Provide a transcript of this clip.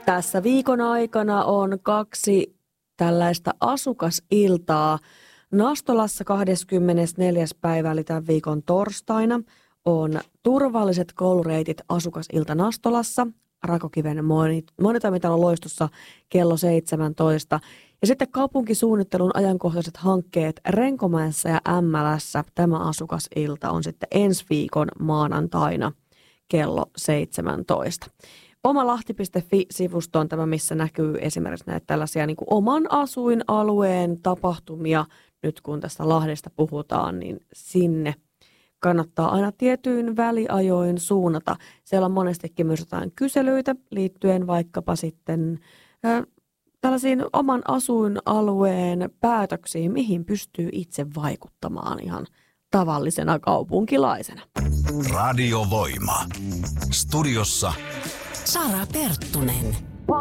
Tässä viikon aikana on 2 tällaista asukasiltaa. Nastolassa 24. päivä, eli tämän viikon torstaina, on turvalliset koulureitit asukasilta Nastolassa, Rakokiven monitoimitalon loistossa kello 17. Ja sitten kaupunkisuunnittelun ajankohtaiset hankkeet Renkomäessä ja Ämmälässä. Tämä asukasilta on sitten ensi viikon maanantaina kello 17. Omalahti.fi-sivusto on tämä, missä näkyy esimerkiksi näitä tällaisia niin kuin oman asuinalueen tapahtumia. Nyt kun tästä Lahdesta puhutaan, niin sinne kannattaa aina tietyin väliajoin suunnata. Siellä on monestikin myös jotain kyselyitä liittyen vaikkapa sitten tällaisiin oman asuinalueen päätöksiin, mihin pystyy itse vaikuttamaan ihan tavallisena kaupunkilaisena. Radiovoima. Studiossa Sara Perttunen.